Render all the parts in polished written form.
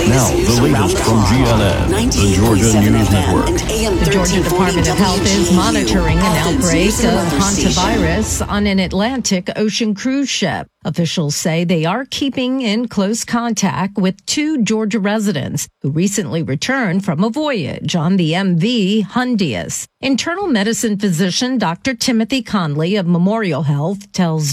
Now, the latest from GNN, the Georgia News Network. The Georgia Department of Health is monitoring an outbreak of hantavirus on an Atlantic Ocean cruise ship. Officials say they are keeping in close contact with 2 Georgia residents who recently returned from a voyage on the MV Hondius. Internal medicine physician Dr. Timothy Conley of Memorial Health tells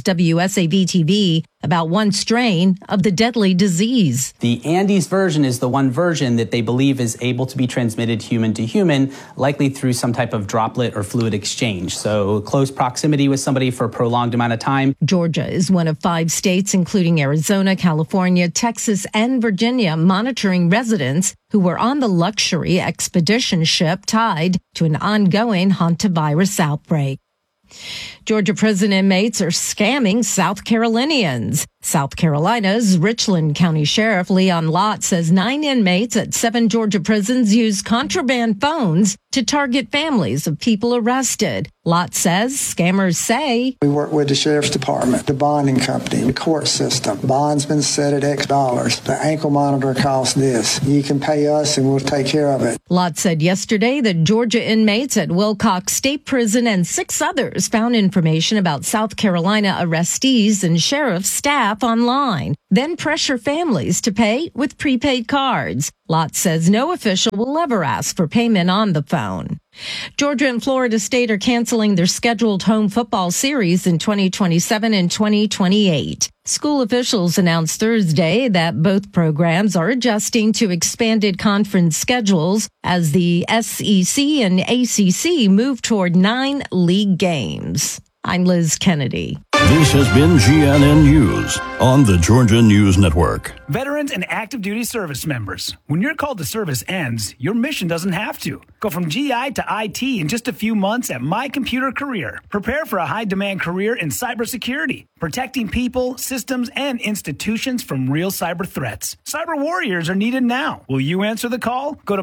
WSAV-TV about one strain of the deadly disease. The Andes version is the one version that they believe is able to be transmitted human to human, likely through some type of droplet or fluid exchange. So close proximity with somebody for a prolonged amount of time. Georgia is one of 5 states, including Arizona, California, Texas, and Virginia, monitoring residents who were on the luxury expedition ship tied to an ongoing hantavirus outbreak. Georgia prison inmates are scamming South Carolinians. South Carolina's Richland County Sheriff Leon Lott says 9 inmates at 7 Georgia prisons use contraband phones to target families of people arrested. Lott says scammers say, we work with the Sheriff's Department, the bonding company, the court system. Bond's been set at X dollars. The ankle monitor costs this. You can pay us and we'll take care of it. Lott said yesterday that Georgia inmates at Wilcox State Prison and 6 others found information about South Carolina arrestees and sheriff's staff online, then pressure families to pay with prepaid cards. Lott says no official will ever ask for payment on the phone. Georgia and Florida State are canceling their scheduled home football series in 2027 and 2028. School officials announced Thursday that both programs are adjusting to expanded conference schedules as the SEC and ACC move toward 9 league games. I'm Liz Kennedy. This has been GNN News on the Georgia News Network. Veterans and active duty service members, when your call to service ends, your mission doesn't have to. Go from GI to IT in just a few months at My Computer Career. Prepare for a high-demand career in cybersecurity, protecting people, systems, and institutions from real cyber threats. Cyber warriors are needed now. Will you answer the call? Go to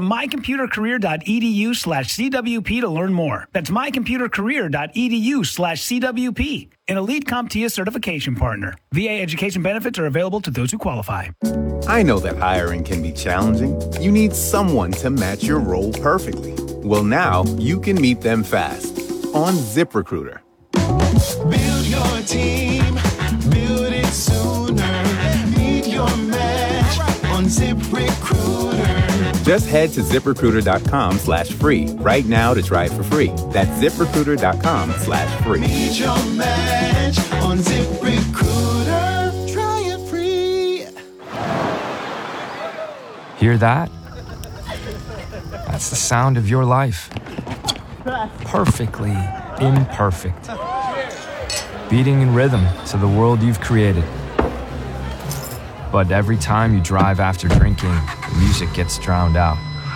mycomputercareer.edu/CWP to learn more. That's mycomputercareer.edu/CWP. An elite CompTIA certification partner. VA education benefits are available to those who qualify. I know that hiring can be challenging. You need someone to match your role perfectly. Well, now you can meet them fast on ZipRecruiter. Build your team, build it sooner. Meet your match on ZipRecruiter. Just head to ZipRecruiter.com/free right now to try it for free. That's ZipRecruiter.com/free. Meet your match on ZipRecruiter. Try it free. Hear that? That's the sound of your life. Perfectly imperfect. Beating in rhythm to the world you've created. But every time you drive after drinking, the music gets drowned out.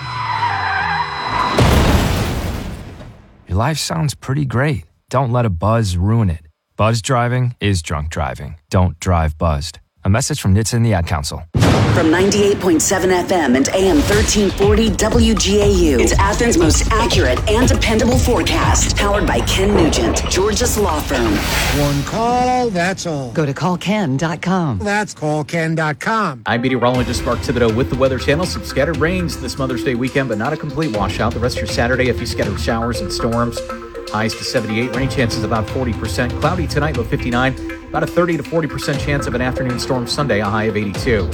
Your life sounds pretty great. Don't let a buzz ruin it. Buzz driving is drunk driving. Don't drive buzzed. A message from NHTSA and the Ad Council. From 98.7 FM and AM 1340 WGAU, it's Athens' most accurate and dependable forecast. Powered by Ken Nugent, Georgia's law firm. One call, that's all. Go to callken.com. That's callken.com. I'm meteorologist Mark Thibodeau with the Weather Channel. Some scattered rains this Mother's Day weekend, but not a complete washout. The rest of your Saturday, a few scattered showers and storms. Highs to 78, rain chances about 40%. Cloudy tonight, low 59. About a 30 to 40% chance of an afternoon storm Sunday, a high of 82.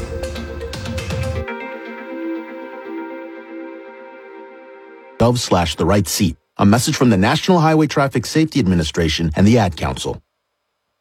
/the right seat. A message from the National Highway Traffic Safety Administration and the Ad Council.